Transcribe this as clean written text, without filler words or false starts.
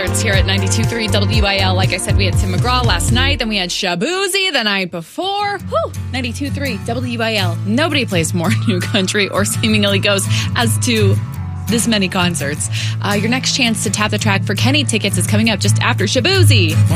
concerts here at 92.3 WIL. Like I said, we had Tim McGraw last night, then we had Shabuzi the night before. 92.3 WIL. Nobody plays more new country or seemingly goes as to this many concerts. Your next chance to tap the track for Kenny tickets is coming up just after Shabuzi.